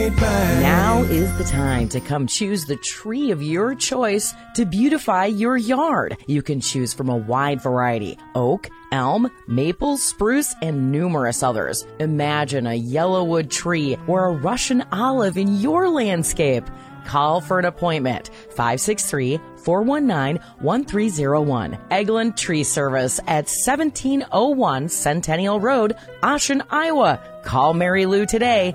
State Bank. Now is the time to come choose the tree of your choice to beautify your yard. You can choose from a wide variety: oak, elm, maple, spruce, and numerous others. Imagine a yellowwood tree or a Russian olive in your landscape. Call for an appointment, 563-419-1301. Eglin Tree Service at 1701 Centennial Road, Ocean, Iowa. Call Mary Lou today,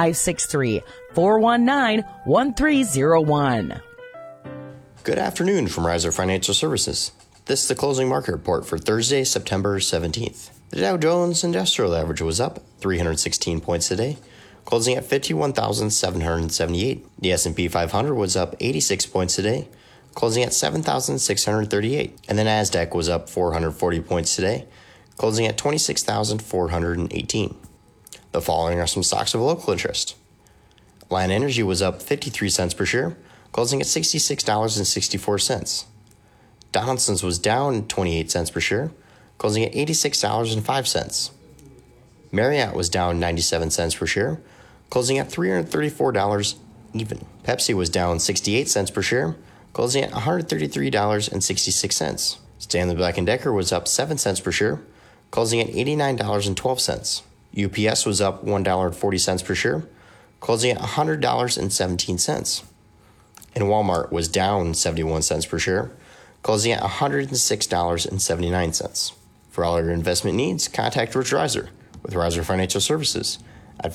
563-419-1301. Good afternoon from Riser Financial Services. This is the closing market report for Thursday, September 17th. The Dow Jones Industrial Average was up 316 points today, closing at 51,778. The S&P 500 was up 86 points today, closing at 7,638. And the NASDAQ was up 440 points today, closing at 26,418. The following are some stocks of local interest. Lion Energy was up 53 cents per share, closing at $66.64. Donaldson's was down 28 cents per share, closing at $86.05. Marriott was down 97 cents per share, closing at $334 even. Pepsi was down 68 cents per share, closing at $133.66. Stanley Black & Decker was up 7 cents per share, closing at $89.12. UPS was up $1.40 per share, closing at $100.17. And Walmart was down 71 cents per share, closing at $106.79. For all your investment needs, contact Rich Riser with Riser Financial Services at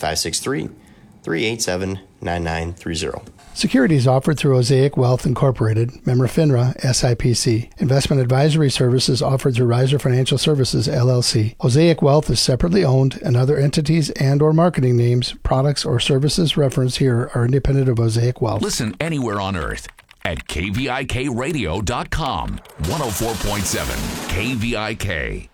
563-387-9930. Securities offered through Osaic Wealth Incorporated, member FINRA, SIPC. Investment advisory services offered through Riser Financial Services, LLC. Osaic Wealth is separately owned, and other entities and or marketing names, products, or services referenced here are independent of Osaic Wealth. Listen anywhere on earth at kvikradio.com. 104.7 KVIK.